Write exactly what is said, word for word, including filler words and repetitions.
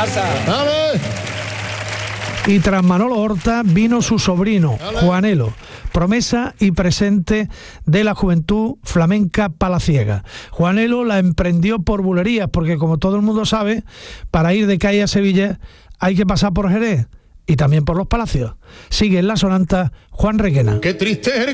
Barça. ¡Dale! Y tras Manolo Horta vino su sobrino, Juanelo, promesa y presente de la juventud flamenca palaciega. Juanelo la emprendió por bulerías, porque como todo el mundo sabe, para ir de Cádiz a Sevilla hay que pasar por Jerez y también por los Palacios. Sigue en la sonanta Juan Requena. ¡Qué triste es el